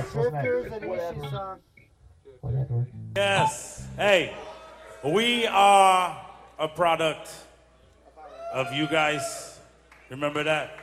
next? What's next? Drifters and Easy song. Whatever. Yes. Hey, we are a product of you guys. Remember that?